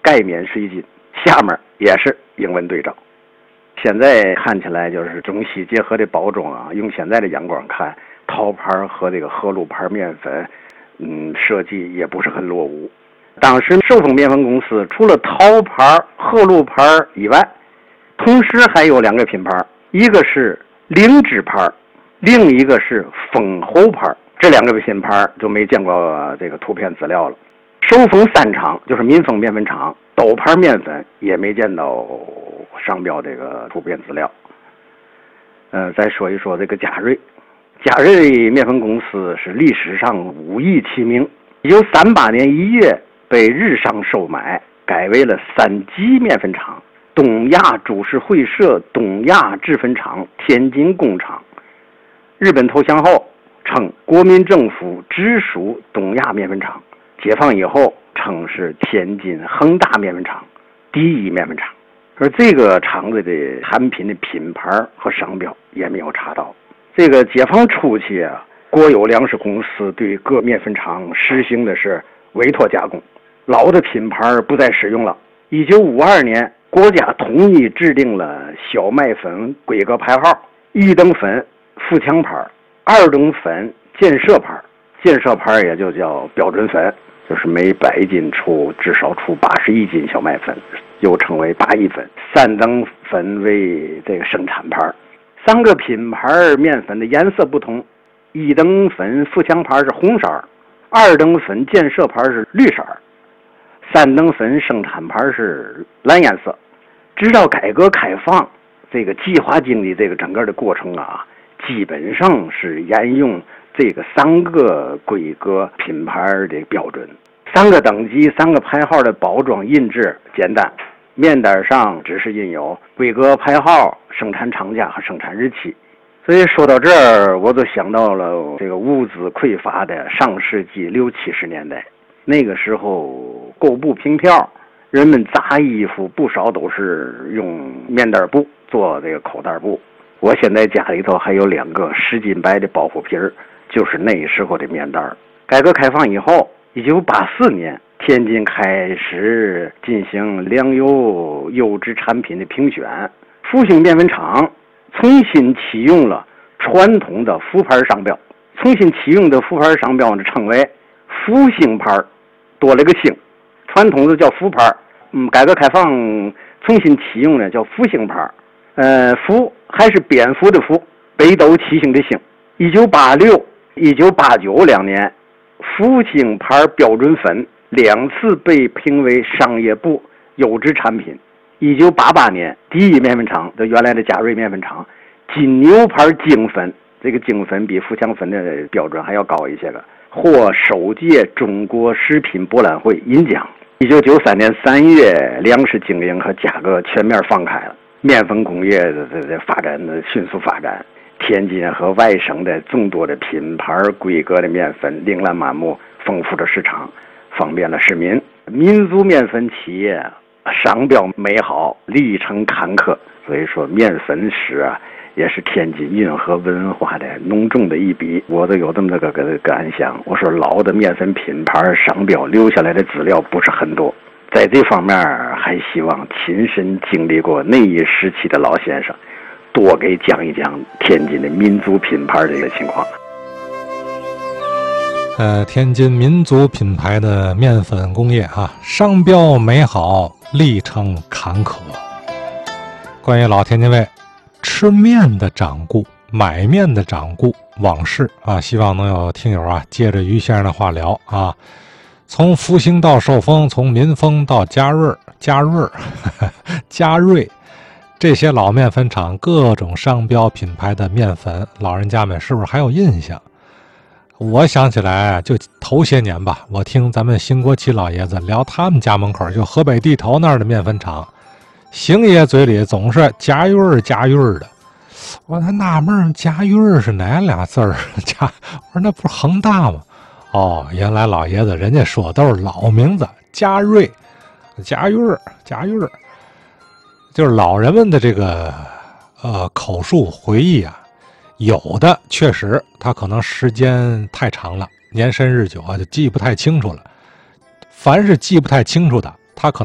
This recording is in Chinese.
盖面水晶，下面也是英文对照。现在看起来就是中西结合的包装啊，用现在的眼光看，陶牌和这个河路牌面粉，设计也不是很落伍。当时寿丰面粉公司除了陶牌、河路牌以外，同时还有2个品牌，一个是灵芝牌，另一个是丰侯牌。这2个品牌就没见过这个图片资料了。寿丰3厂就是民丰面粉厂，斗牌面粉也没见到商标这个图片资料。再说一说这个嘉瑞。嘉瑞面粉公司是历史上5亿齐名，1938年1月被日商收买，改为了3级面粉厂：东亚株式会社、东亚制粉厂、天津工厂。日本投降后称国民政府直属东亚面粉厂，解放以后称是天津恒大面粉厂、第一面粉厂。而这个厂子的产品的品牌和商标也没有查到。这个解放初期啊，国有粮食公司对各面粉厂实行的是委托加工，老的品牌不再使用了。1952年，国家统一制定了小麦粉规格牌号：1等粉富强牌，2等粉建设牌，建设牌也就叫标准粉，就是每100斤至少出81斤小麦粉，又称为8亿粉。3等粉为这个生产牌。3个品牌面粉的颜色不同，1等粉富强牌是红色，2等粉建设牌是绿色，3等粉生产牌是蓝颜色。直到改革开放，这个计划经济这个整个的过程啊，基本上是沿用这个3个规格品牌的标准。3个等级、3个牌号的包装印制简单，面单上只是印有规格牌号、生产厂家和生产日期。所以说到这儿，我就想到了这个物资匮乏的上世纪60、70年代。那个时候购布凭票，人们扎衣服不少都是用面单布做这个口袋布。我现在家里头还有2个10斤白的包袱皮儿，就是那时候的面单。改革开放以后，1984年天津开始进行粮油优质产品的评选，复兴面粉厂重新启用了传统的福牌商标。重新启用的福牌商标呢，称为复兴牌，多了个兴。传统的叫福牌，改革开放重新启用呢叫复兴牌。福还是蝙蝠的蝠，北斗七星的星。1986、19892年，复兴牌标准粉2次被评为商业部优质产品。1988年，第一面粉厂的原来的嘉瑞面粉厂金牛牌精粉，这个精粉比富强粉的标准还要高一些个，获首届中国食品博览会银奖。1993年3月，粮食经营和价格全面放开了，面粉工业的发展迅速发展。天津和外省的众多的品牌规格的面粉琳琅满目，丰富的市场，方便了市民。民族面粉企业商标美好，历程坎坷，所以说面粉史啊，也是天津运河文化的浓重的一笔。我都有这么个感想，我说老的面粉品牌商标留下来的资料不是很多，在这方面还希望亲身经历过那一时期的老先生多给讲一讲天津的民族品牌这个情况。 天津民族品牌的面粉工业商标美好，历程坎坷。关于老天津卫吃面的掌故、买面的掌故往事希望能有听友接着于先生的话聊从复兴到寿丰，从民丰到嘉瑞这些老面粉厂各种商标品牌的面粉，老人家们是不是还有印象？我想起来就头些年吧，我听咱们邢国奇老爷子聊他们家门口就河北地头那儿的面粉厂，邢爷嘴里总是嘉运的。我还纳闷嘉运是哪俩字儿？我说那不是恒大吗？原来老爷子人家说都是老名字，嘉瑞、嘉运，就是老人们的这个口述回忆有的确实他可能时间太长了，年深日久就记不太清楚了。凡是记不太清楚的，他可能